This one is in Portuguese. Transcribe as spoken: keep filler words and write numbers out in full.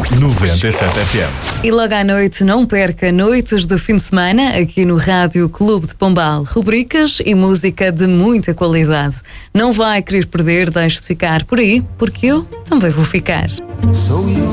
noventa e sete F M. E logo à noite, não perca Noites do Fim de Semana aqui no Rádio Clube de Pombal. Rubricas e música de muita qualidade. Não vai querer perder, deixe-se ficar por aí, porque eu também vou ficar.